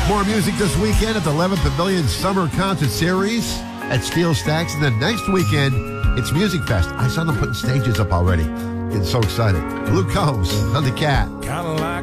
More music this weekend at the 11th Pavilion Summer Concert Series at Steel Stacks. And then next weekend, it's Music Fest. I saw them putting stages up already. Getting so excited. Luke Combs on the Cat.